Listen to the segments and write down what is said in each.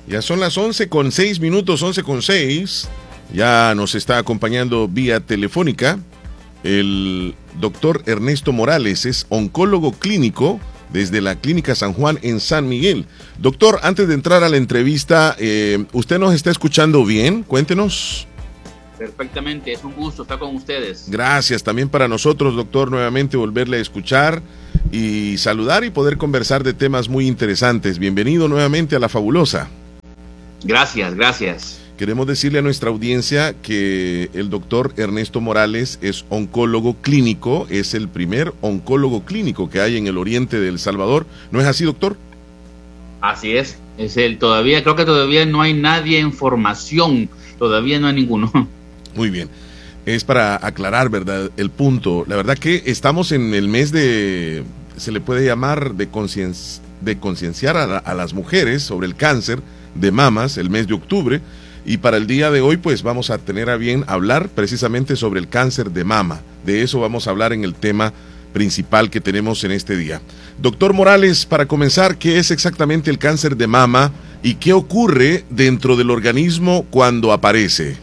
Ya son las 11:06, 11:06. Ya nos está acompañando vía telefónica el doctor Ernesto Morales, es oncólogo clínico desde la Clínica San Juan en San Miguel. Doctor, antes de entrar a la entrevista, ¿usted nos está escuchando bien? Cuéntenos. Perfectamente, es un gusto estar con ustedes. Gracias, también para nosotros, doctor, nuevamente volverle a escuchar y saludar y poder conversar de temas muy interesantes. Bienvenido nuevamente a La Fabulosa. Gracias, gracias. Queremos decirle a nuestra audiencia que el doctor Ernesto Morales es oncólogo clínico, es el primer oncólogo clínico que hay en el oriente de El Salvador. ¿No es así, doctor? Así es él. Todavía, creo que todavía no hay nadie en formación, todavía no hay ninguno. Muy bien. Es para aclarar, ¿verdad?, el punto. La verdad que estamos en el mes de, se le puede llamar de concienciar a las mujeres sobre el cáncer de mamas, el mes de octubre, y para el día de hoy pues vamos a tener a bien hablar precisamente sobre el cáncer de mama. De eso vamos a hablar en el tema principal que tenemos en este día. Doctor Morales, para comenzar, ¿qué es exactamente el cáncer de mama y qué ocurre dentro del organismo cuando aparece?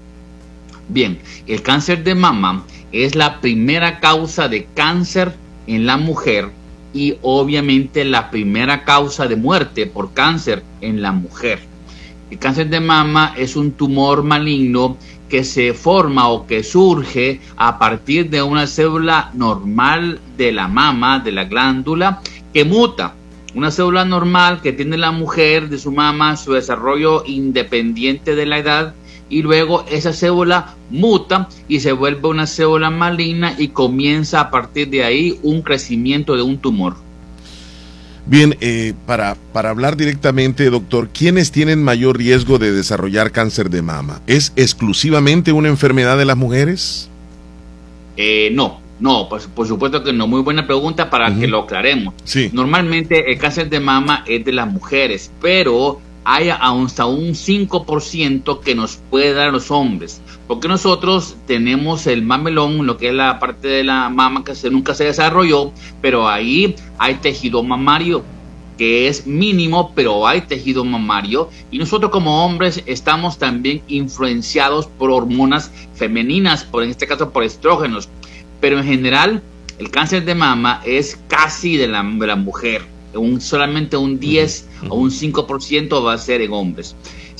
Bien, el cáncer de mama es la primera causa de cáncer en la mujer y obviamente la primera causa de muerte por cáncer en la mujer. El cáncer de mama es un tumor maligno que se forma o que surge a partir de una célula normal de la mama, de la glándula, que muta. Una célula normal que tiene la mujer de su mama, su desarrollo independiente de la edad, y luego esa célula muta y se vuelve una célula maligna y comienza a partir de ahí un crecimiento de un tumor. Bien, para hablar directamente, doctor, ¿quiénes tienen mayor riesgo de desarrollar cáncer de mama? ¿Es exclusivamente una enfermedad de las mujeres? No, pues, por supuesto que no. Muy buena pregunta para que lo aclaremos. Sí. Normalmente el cáncer de mama es de las mujeres, pero hay hasta un 5% que nos puede dar a los hombres, porque nosotros tenemos el mamelón, lo que es la parte de la mama que nunca se desarrolló, pero ahí hay tejido mamario, que es mínimo, pero hay tejido mamario, y nosotros como hombres estamos también influenciados por hormonas femeninas, en este caso por estrógenos, pero en general el cáncer de mama es casi de la mujer. Solamente un 10 o un 5% va a ser en hombres.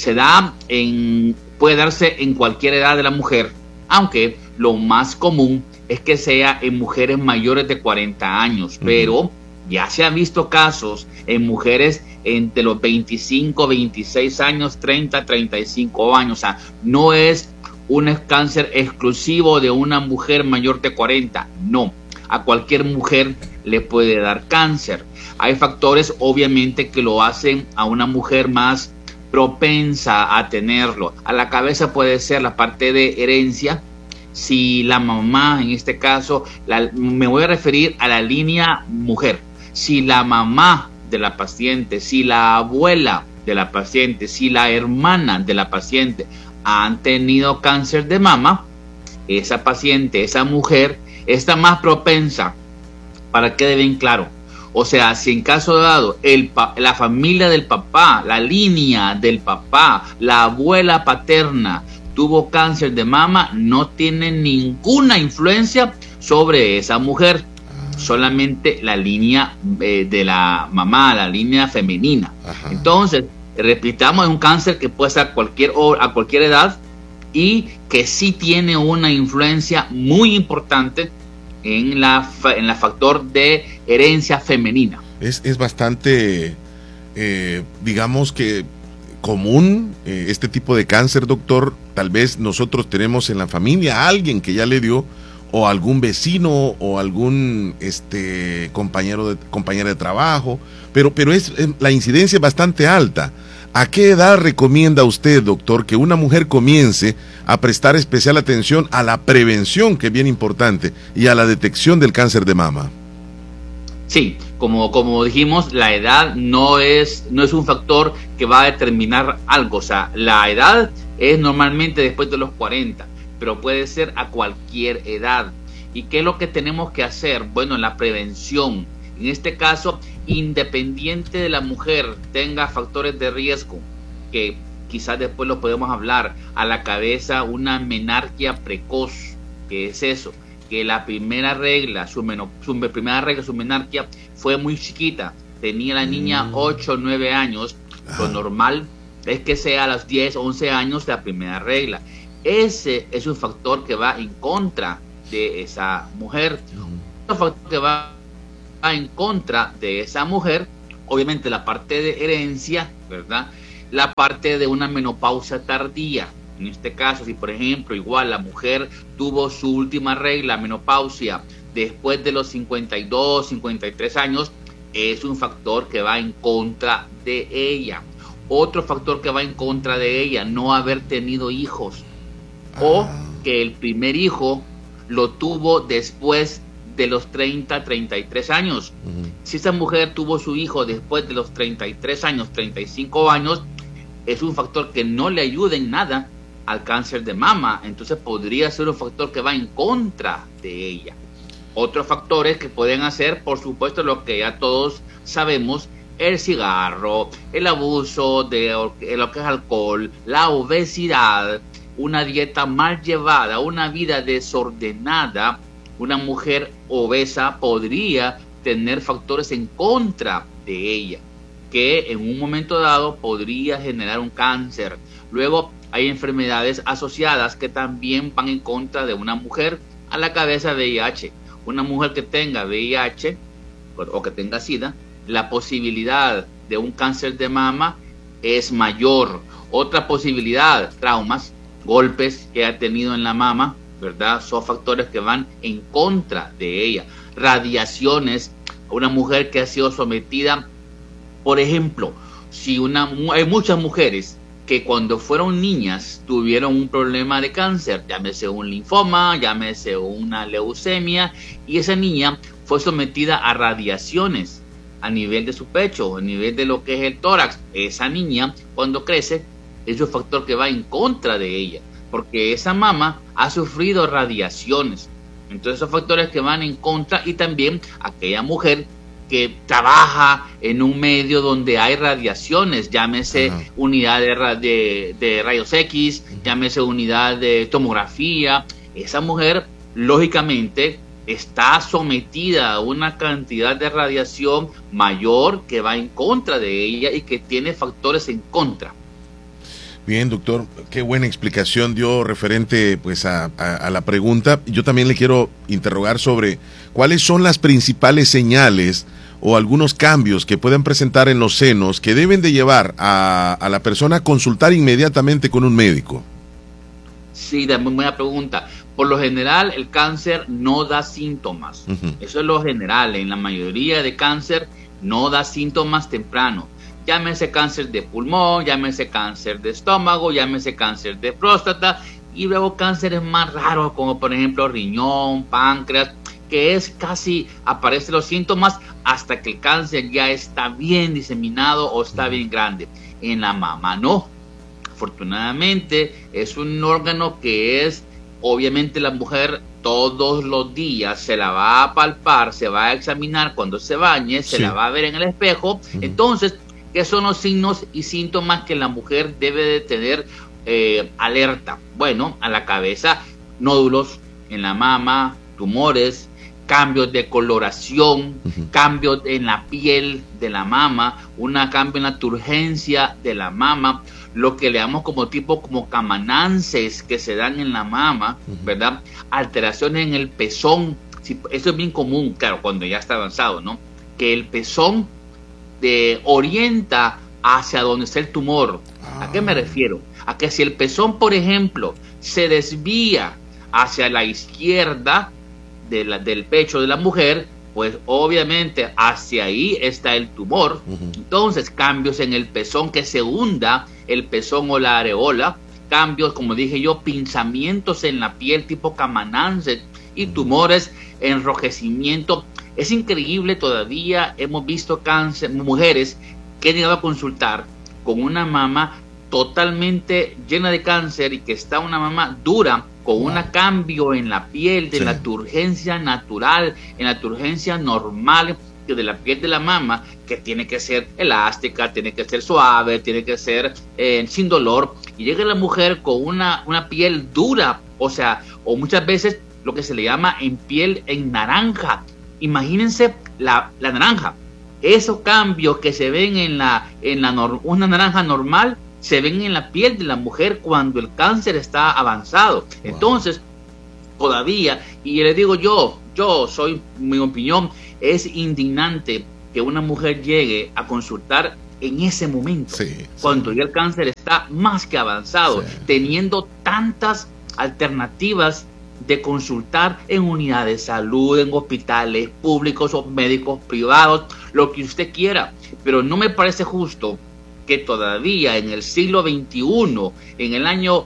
Puede darse en cualquier edad de la mujer, aunque lo más común es que sea en mujeres mayores de 40 años, pero ya se han visto casos en mujeres entre los 25, 26 años, 30, 35 años. O sea, no es un cáncer exclusivo de una mujer mayor de 40, no. A cualquier mujer le puede dar cáncer. Hay factores obviamente que lo hacen a una mujer más propensa a tenerlo. A la cabeza puede ser la parte de herencia. Si la mamá, en este caso, me voy a referir a la línea mujer. Si la mamá de la paciente, si la abuela de la paciente, si la hermana de la paciente han tenido cáncer de mama, esa paciente, esa mujer, está más propensa, para que quede bien claro. O sea, si en caso dado la familia del papá, la línea del papá, la abuela paterna tuvo cáncer de mama, no tiene ninguna influencia sobre esa mujer, solamente la línea de la mamá, la línea femenina. Ajá. Entonces, repitamos, es un cáncer que puede ser a cualquier edad y que sí tiene una influencia muy importante en la factor de herencia femenina. Es bastante, digamos que común este tipo de cáncer, doctor. Tal vez nosotros tenemos en la familia a alguien que ya le dio, o algún vecino, o algún compañera de trabajo, pero la incidencia es bastante alta. ¿A qué edad recomienda usted, doctor, que una mujer comience a prestar especial atención a la prevención, que es bien importante, y a la detección del cáncer de mama? Sí, como dijimos, la edad no es un factor que va a determinar algo. O sea, la edad es normalmente después de los 40, pero puede ser a cualquier edad. ¿Y qué es lo que tenemos que hacer? Bueno, la prevención. En este caso, independiente de la mujer tenga factores de riesgo que quizás después lo podemos hablar, a la cabeza una menarquia precoz. ¿Qué es eso? Que la primera regla, su menarquia fue muy chiquita. Tenía la niña 8 o 9 años. Lo normal es que sea a los 10, 11 años la primera regla. Ese es un factor que va en contra de esa mujer. Otro factor que va en contra de esa mujer, obviamente la parte de herencia, ¿verdad? La parte de una menopausia tardía. En este caso, si por ejemplo, igual la mujer tuvo su última regla, menopausia, después de los 52, 53 años, es un factor que va en contra de ella. Otro factor que va en contra de ella, no haber tenido hijos. O que el primer hijo lo tuvo después de los 30, 33 años. Si esa mujer tuvo su hijo después de los 33 años, 35 años, es un factor que no le ayuda en nada al cáncer de mama. Entonces podría ser un factor que va en contra de ella. Otros factores que pueden hacer, por supuesto, lo que ya todos sabemos, el cigarro, el abuso de lo que es alcohol, la obesidad, una dieta mal llevada, una vida desordenada. Una mujer obesa podría tener factores en contra de ella, que en un momento dado podría generar un cáncer. Luego hay enfermedades asociadas que también van en contra de una mujer, a la cabeza VIH. Una mujer que tenga VIH o que tenga SIDA, la posibilidad de un cáncer de mama es mayor. Otra posibilidad, traumas, golpes que ha tenido en la mama, ¿verdad? Son factores que van en contra de ella. Radiaciones, una mujer que ha sido sometida, por ejemplo, hay muchas mujeres que cuando fueron niñas tuvieron un problema de cáncer, llámese un linfoma, llámese una leucemia, y esa niña fue sometida a radiaciones a nivel de su pecho, a nivel de lo que es el tórax. Esa niña, cuando crece, es un factor que va en contra de ella, porque esa mama ha sufrido radiaciones. Entonces son factores que van en contra, y también aquella mujer que trabaja en un medio donde hay radiaciones, llámese unidad de rayos X, llámese unidad de tomografía. Esa mujer, lógicamente, está sometida a una cantidad de radiación mayor que va en contra de ella y que tiene factores en contra. Bien, doctor, qué buena explicación dio referente pues a la pregunta. Yo también le quiero interrogar sobre cuáles son las principales señales o algunos cambios que pueden presentar en los senos que deben de llevar a la persona a consultar inmediatamente con un médico. Sí, de muy buena pregunta. Por lo general, el cáncer no da síntomas. Eso es lo general. En la mayoría de cáncer no da síntomas temprano. Llámese cáncer de pulmón, llámese cáncer de estómago, llámese cáncer de próstata, y luego cánceres más raros como por ejemplo riñón, páncreas, que es casi aparecen los síntomas hasta que el cáncer ya está bien diseminado o está bien grande. En la mama no. Afortunadamente es un órgano que es, obviamente la mujer todos los días se la va a palpar, se va a examinar cuando se bañe, se la va a ver en el espejo. Entonces, ¿qué son los signos y síntomas que la mujer debe de tener alerta? Bueno, a la cabeza, nódulos en la mama, tumores, cambios de coloración, cambios en la piel de la mama, cambio en la turgencia de la mama, lo que le damos como camanances que se dan en la mama, ¿verdad? Alteraciones en el pezón. Sí, eso es bien común, claro, cuando ya está avanzado, ¿no? Que el pezón orienta hacia donde está el tumor. ¿A qué me refiero? A que si el pezón, por ejemplo, se desvía hacia la izquierda del pecho de la mujer, pues obviamente hacia ahí está el tumor. Entonces, cambios en el pezón, que se hunda el pezón o la areola, cambios, como dije yo, pinzamientos en la piel tipo camanances y tumores, enrojecimiento. Es increíble, todavía hemos visto mujeres que han llegado a consultar con una mama totalmente llena de cáncer y que está una mama dura, con un cambio en la piel de la turgencia natural, en la turgencia normal, que de la piel de la mama, que tiene que ser elástica, tiene que ser suave, tiene que ser sin dolor, y llega la mujer con una piel dura, o sea, o muchas veces lo que se le llama piel en naranja. Imagínense la naranja. Esos cambios que se ven una naranja normal, se ven en la piel de la mujer cuando el cáncer está avanzado. Wow. Entonces, todavía, y le digo yo soy, mi opinión, es indignante que una mujer llegue a consultar en ese momento, cuando ya el cáncer está más que avanzado, teniendo tantas alternativas de consultar en unidades de salud, en hospitales públicos o médicos privados, lo que usted quiera. Pero no me parece justo que todavía en el siglo XXI, en el año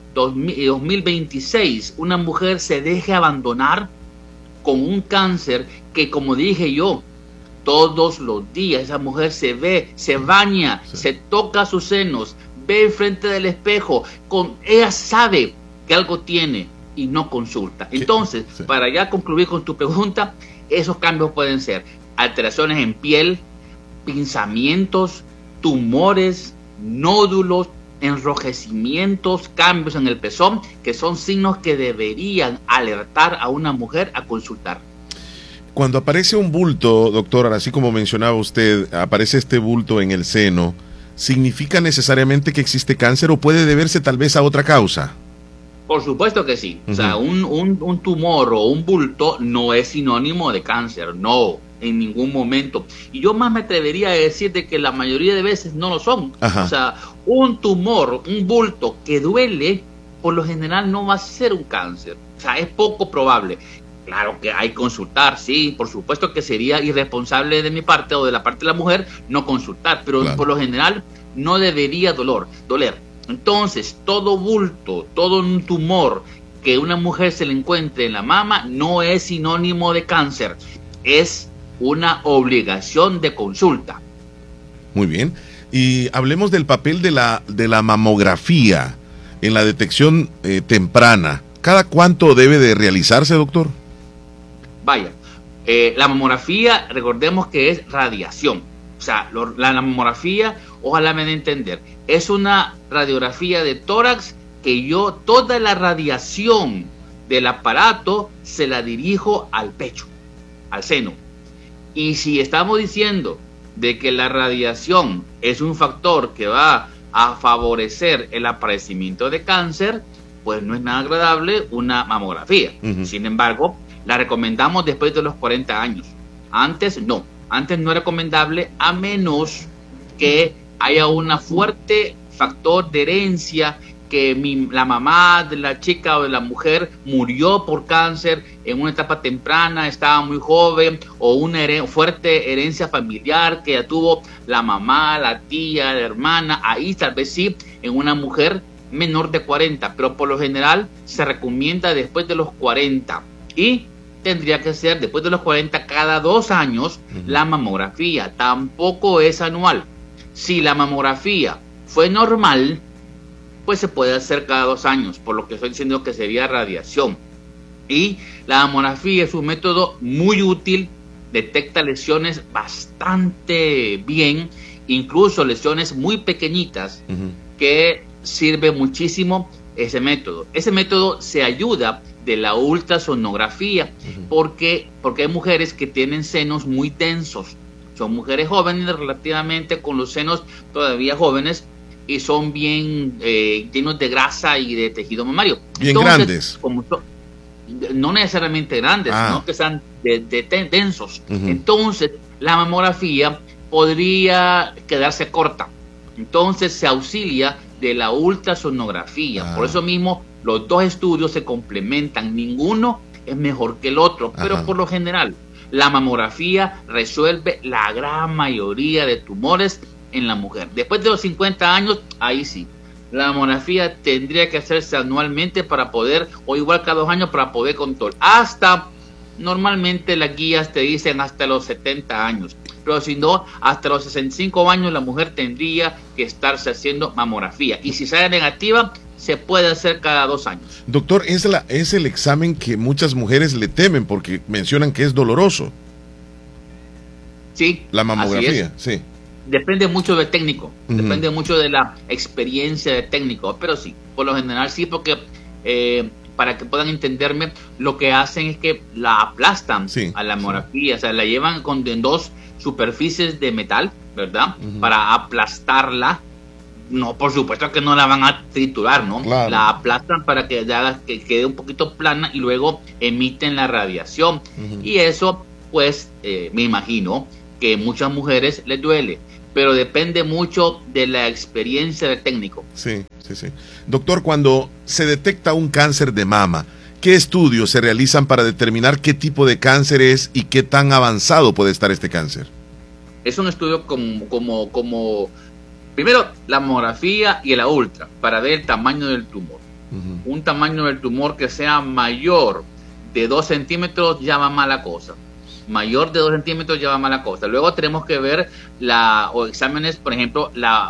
2026, una mujer se deje abandonar con un cáncer que, como dije yo, todos los días esa mujer se ve, se baña, se toca sus senos, ve enfrente del espejo, ella sabe que algo tiene y no consulta. Entonces, para ya concluir con tu pregunta, esos cambios pueden ser alteraciones en piel, pinzamientos, tumores, nódulos, enrojecimientos, cambios en el pezón, que son signos que deberían alertar a una mujer a consultar. Cuando aparece un bulto, doctor, así como mencionaba usted, aparece este bulto en el seno, ¿significa necesariamente que existe cáncer o puede deberse tal vez a otra causa? Por supuesto que sí. O sea, un tumor o un bulto no es sinónimo de cáncer, no, en ningún momento. Y yo más me atrevería a decir de que la mayoría de veces no lo son. O sea, un tumor, un bulto que duele, por lo general no va a ser un cáncer. O sea, es poco probable. Claro que hay que consultar, sí, por supuesto que sería irresponsable de mi parte o de la parte de la mujer no consultar, pero por lo general no debería doler. Entonces, todo bulto, todo un tumor que una mujer se le encuentre en la mama no es sinónimo de cáncer, es una obligación de consulta. Muy bien, y hablemos del papel de la mamografía en la detección temprana. ¿Cada cuánto debe de realizarse, doctor? Vaya, la mamografía, recordemos que es radiación. O sea, la mamografía, ojalá me dé a entender, es una radiografía de tórax que yo toda la radiación del aparato se la dirijo al pecho, al seno. Y si estamos diciendo de que la radiación es un factor que va a favorecer el aparecimiento de cáncer, pues no es nada agradable una mamografía. Sin embargo, la recomendamos después de los 40 años. Antes no es recomendable a menos que haya un fuerte factor de herencia, que la mamá de la chica o de la mujer murió por cáncer en una etapa temprana, estaba muy joven, o una fuerte herencia familiar que ya tuvo la mamá, la tía, la hermana. Ahí tal vez sí, en una mujer menor de 40, pero por lo general se recomienda después de los 40 y tendría que ser después de los 40 cada 2 años la mamografía, tampoco es anual. Si la mamografía fue normal, pues se puede hacer cada 2 años, por lo que estoy diciendo que sería radiación. Y la mamografía es un método muy útil, detecta lesiones bastante bien, incluso lesiones muy pequeñitas, que sirve muchísimo ese método. Ese método se ayuda de la ultrasonografía, porque hay mujeres que tienen senos muy densos. Son mujeres jóvenes relativamente, con los senos todavía jóvenes, y son bien llenos de grasa y de tejido mamario. Bien. Entonces, grandes. No necesariamente grandes, sino que sean densos. Entonces, la mamografía podría quedarse corta. Entonces, se auxilia de la ultrasonografía. Por eso mismo, los dos estudios se complementan. Ninguno es mejor que el otro, pero por lo general, la mamografía resuelve la gran mayoría de tumores en la mujer. Después de los 50 años, ahí sí, la mamografía tendría que hacerse anualmente para poder, o igual cada 2 años para poder control. Normalmente las guías te dicen hasta los 70 años, pero si no, hasta los 65 años la mujer tendría que estarse haciendo mamografía. Y si sale negativa, se puede hacer cada 2 años. Doctor, es el examen que muchas mujeres le temen porque mencionan que es doloroso. Sí, la mamografía, sí. Depende mucho del técnico, depende mucho de la experiencia del técnico, pero sí, por lo general sí, porque para que puedan entenderme, lo que hacen es que la aplastan a la mamografía, o sea, la llevan en dos superficies de metal, ¿verdad? Para aplastarla. No, por supuesto que no la van a triturar, ¿no? Claro. La aplastan para que quede un poquito plana y luego emiten la radiación. Y eso, pues, me imagino que muchas mujeres les duele, pero depende mucho de la experiencia del técnico. Sí. Doctor, cuando se detecta un cáncer de mama, ¿qué estudios se realizan para determinar qué tipo de cáncer es y qué tan avanzado puede estar este cáncer? Es un estudio como primero, la mamografía y la ultra, para ver el tamaño del tumor. Un tamaño del tumor que sea mayor de 2 centímetros ya va mala cosa. Mayor de 2 centímetros ya va mala cosa. Luego tenemos que ver exámenes, por ejemplo,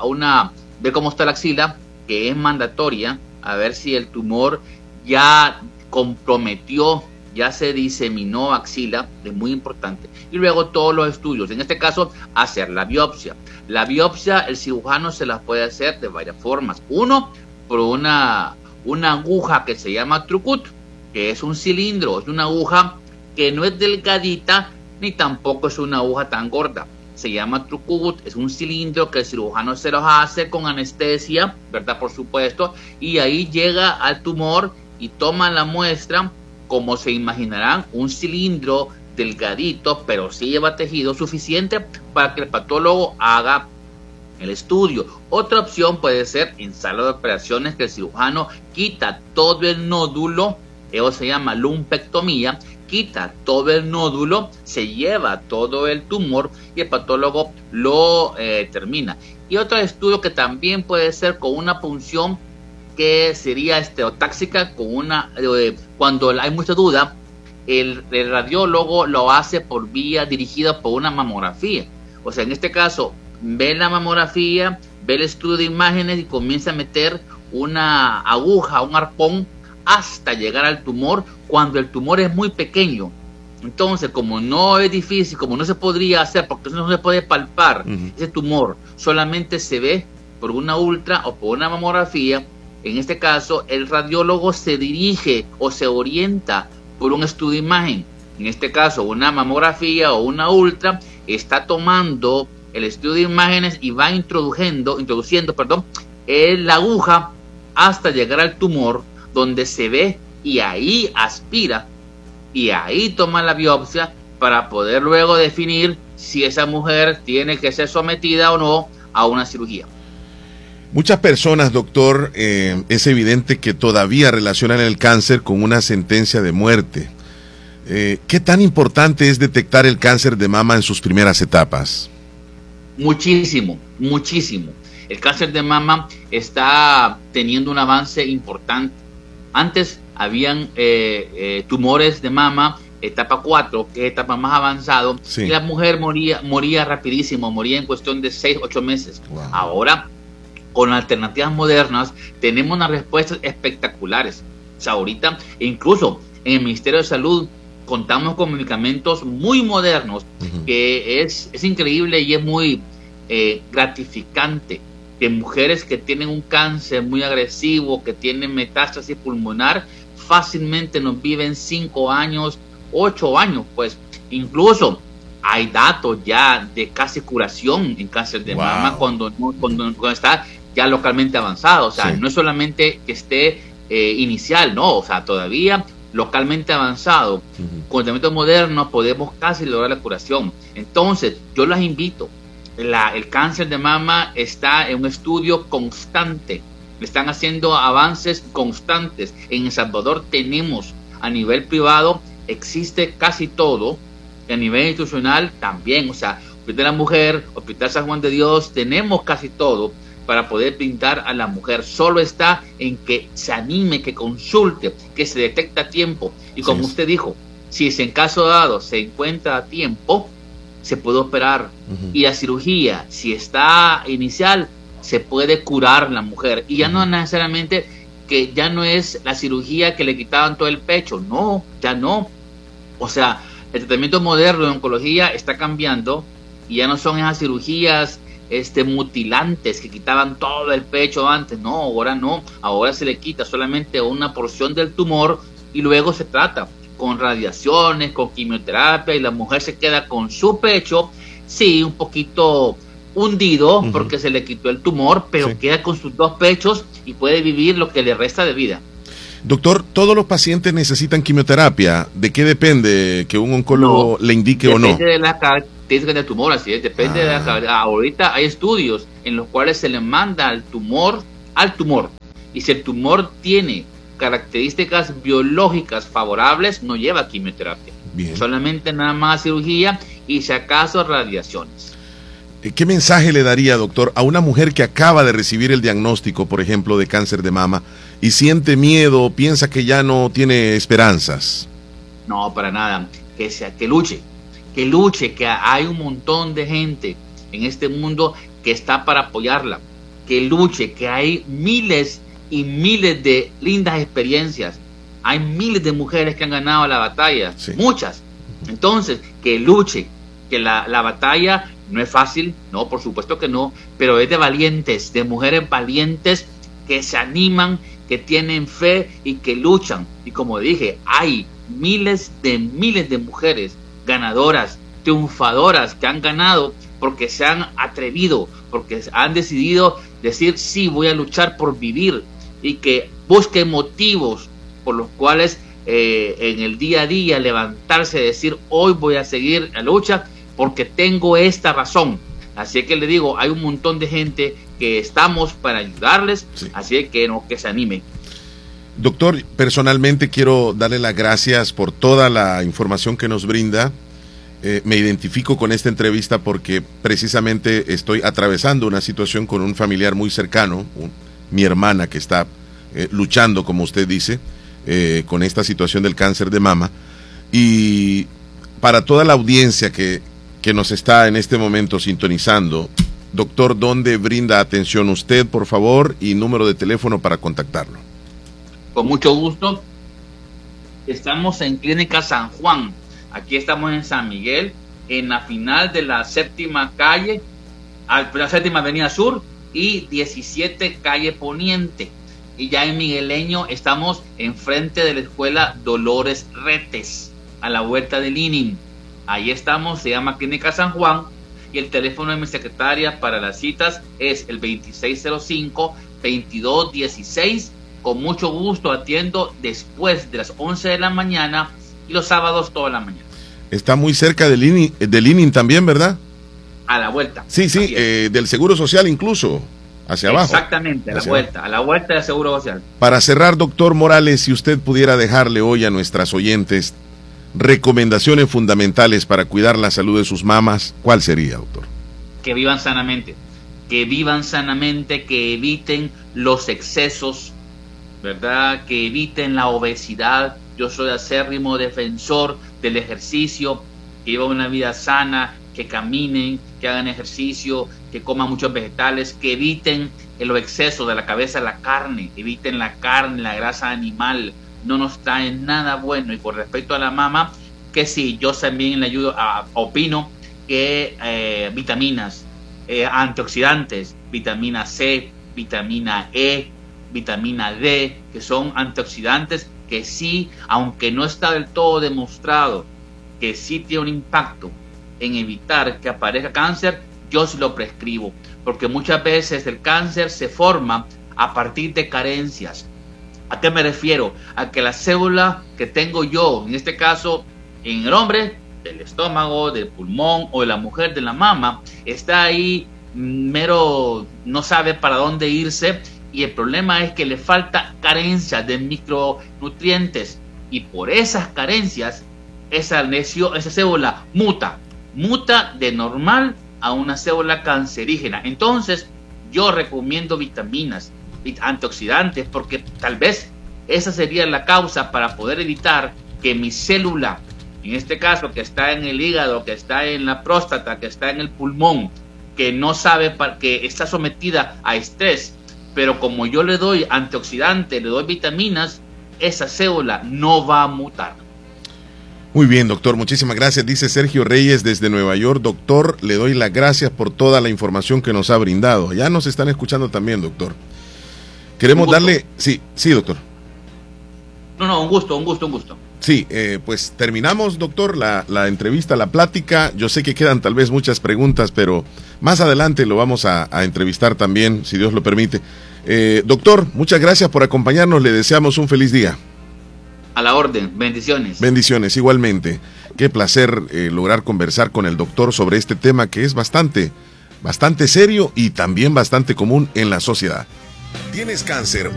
ver cómo está la axila, que es mandatoria, a ver si el tumor ya comprometió, ya se diseminó axila, es muy importante. Y luego todos los estudios, en este caso, hacer la biopsia. La biopsia, el cirujano se la puede hacer de varias formas. Uno, por una aguja que se llama trucut, que es un cilindro, es una aguja que no es delgadita, ni tampoco es una aguja tan gorda. Se llama trucut, es un cilindro que el cirujano se los hace con anestesia, ¿verdad? Por supuesto, y ahí llega al tumor y toma la muestra, como se imaginarán, un cilindro delgadito, pero sí lleva tejido suficiente para que el patólogo haga el estudio. Otra opción puede ser en sala de operaciones, que el cirujano quita todo el nódulo, eso se llama lumpectomía, quita todo el nódulo, se lleva todo el tumor y el patólogo lo termina. Y otro estudio que también puede ser con una punción que sería estereotáxica, cuando hay mucha duda, el radiólogo lo hace por vía dirigida por una mamografía. O sea, en este caso, ve la mamografía, ve el estudio de imágenes y comienza a meter una aguja, un arpón, hasta llegar al tumor, cuando el tumor es muy pequeño. Entonces, como no es difícil, como no se podría hacer, porque no se puede palpar ese tumor, solamente se ve por una ultra o por una mamografía. En este caso, el radiólogo se dirige o se orienta por un estudio de imagen. En este caso, una mamografía o una ultra está tomando el estudio de imágenes y va introduciendo, la aguja hasta llegar al tumor, donde se ve, y ahí aspira y ahí toma la biopsia para poder luego definir si esa mujer tiene que ser sometida o no a una cirugía. Muchas personas, doctor, es evidente que todavía relacionan el cáncer con una sentencia de muerte. ¿Qué tan importante es detectar el cáncer de mama en sus primeras etapas? Muchísimo. El cáncer de mama está teniendo un avance importante. Antes habían tumores de mama, etapa 4, que es etapa más avanzado, y la mujer moría rapidísimo, moría en cuestión de 6-8 meses. Wow. Ahora, con alternativas modernas, tenemos unas respuestas espectaculares. O sea, ahorita, incluso en el Ministerio de Salud, contamos con medicamentos muy modernos, que es increíble y es muy gratificante, que mujeres que tienen un cáncer muy agresivo, que tienen metástasis pulmonar, fácilmente nos viven 5 años, 8 años, pues incluso hay datos ya de casi curación en cáncer de mama cuando está ya localmente avanzado. O sea, no es solamente que esté inicial, no, o sea, todavía localmente avanzado. Con tratamientos modernos podemos casi lograr la curación. Entonces, yo las invito. El cáncer de mama está en un estudio constante. Le están haciendo avances constantes. En El Salvador tenemos, a nivel privado, existe casi todo. Y a nivel institucional también. O sea, Hospital de la Mujer, Hospital San Juan de Dios, tenemos casi todo para poder brindar a la mujer. Solo está en que se anime, que consulte, que se detecta a tiempo. Y como usted dijo, si en caso dado se encuentra a tiempo, se puede operar. Y la cirugía, si está inicial, se puede curar la mujer. Y ya no necesariamente, que ya no es la cirugía que le quitaban todo el pecho. No, ya no. O sea, el tratamiento moderno de oncología está cambiando y ya no son esas cirugías mutilantes que quitaban todo el pecho antes. No, ahora se le quita solamente una porción del tumor y luego se trata con radiaciones, con quimioterapia, y la mujer se queda con su pecho, sí, un poquito hundido porque se le quitó el tumor, pero queda con sus dos pechos y puede vivir lo que le resta de vida. Doctor, ¿todos los pacientes necesitan quimioterapia? ¿De qué depende que un oncólogo le indique o no? Depende de la característica del tumor, así es, depende de la. Ahorita hay estudios en los cuales se le manda al tumor, y si el tumor tiene características biológicas favorables, no lleva quimioterapia. Bien. Solamente nada más cirugía y si acaso radiaciones. ¿Qué mensaje le daría, doctor, a una mujer que acaba de recibir el diagnóstico, por ejemplo, de cáncer de mama y siente miedo, piensa que ya no tiene esperanzas? No, para nada. Que luche, que hay un montón de gente en este mundo que está para apoyarla, que luche, que hay miles y miles de lindas experiencias. Hay miles de mujeres que han ganado la batalla, muchas. Entonces, que luche, que la batalla no es fácil, no, por supuesto que no, pero es de valientes, de mujeres valientes que se animan, que tienen fe y que luchan. Y como dije, hay miles de mujeres ganadoras, triunfadoras, que han ganado porque se han atrevido, porque han decidido decir, sí, voy a luchar por vivir, y que busquen motivos por los cuales en el día a día levantarse y decir, hoy voy a seguir la lucha porque tengo esta razón. Así que le digo, hay un montón de gente que estamos para ayudarles, así que se animen. Doctor, personalmente quiero darle las gracias por toda la información que nos brinda. Me identifico con esta entrevista porque precisamente estoy atravesando una situación con un familiar muy cercano, mi hermana, que está luchando, como usted dice, con esta situación del cáncer de mama. Y para toda la audiencia que nos está en este momento sintonizando, doctor, ¿dónde brinda atención usted, por favor, y número de teléfono para contactarlo? Con mucho gusto. Estamos en Clínica San Juan. Aquí estamos en San Miguel, en la final de la séptima calle, la séptima avenida sur y 17 calle Poniente. Y ya en Migueleño estamos enfrente de la escuela Dolores Retes, a la vuelta del ININ. Ahí estamos, se llama Clínica San Juan, y el teléfono de mi secretaria para las citas es el 2605-2216. Con mucho gusto atiendo después de las 11 de la mañana y los sábados toda la mañana. Está muy cerca del ININ también, ¿verdad? A la vuelta. Sí, del Seguro Social incluso, hacia abajo. Exactamente, a la vuelta del Seguro Social. Para cerrar, doctor Morales, si usted pudiera dejarle hoy a nuestras oyentes recomendaciones fundamentales para cuidar la salud de sus mamas, ¿cuál sería, doctor? Que vivan sanamente, que eviten los excesos, ¿verdad? Que eviten la obesidad. Yo soy acérrimo defensor del ejercicio, que vivan una vida sana, que caminen, que hagan ejercicio, que coman muchos vegetales, que eviten los excesos de la cabeza a la carne, eviten la carne, la grasa animal, no nos trae nada bueno. Y con respecto a la mama, que sí, yo también le ayudo, opino que vitaminas, antioxidantes, vitamina C, vitamina E, vitamina D, que son antioxidantes que sí, aunque no está del todo demostrado que sí tiene un impacto en evitar que aparezca cáncer, yo sí lo prescribo, porque muchas veces el cáncer se forma a partir de carencias. ¿A qué me refiero? A que la célula que tengo yo, en este caso en el hombre, del estómago, del pulmón, o de la mujer, de la mama, está ahí no sabe para dónde irse, y el problema es que le falta carencia de micronutrientes, y por esas carencias esa célula muta de normal a una célula cancerígena. Entonces yo recomiendo vitaminas, antioxidantes, porque tal vez esa sería la causa para poder evitar que mi célula, en este caso que está en el hígado, que está en la próstata, que está en el pulmón, que no sabe, que está sometida a estrés, pero como yo le doy antioxidantes, le doy vitaminas, esa célula no va a mutar. Muy bien, doctor, muchísimas gracias. Dice Sergio Reyes desde Nueva York. Doctor, le doy las gracias por toda la información que nos ha brindado. Ya nos están escuchando también, doctor. Queremos darle... Sí, doctor. No, un gusto. Sí, pues terminamos, doctor, la entrevista, la plática. Yo sé que quedan tal vez muchas preguntas, pero más adelante lo vamos a entrevistar también, si Dios lo permite. Doctor, muchas gracias por acompañarnos. Le deseamos un feliz día. A la orden, bendiciones. Bendiciones, igualmente. Qué placer lograr conversar con el doctor sobre este tema que es bastante serio y también bastante común en la sociedad. ¿Tienes cáncer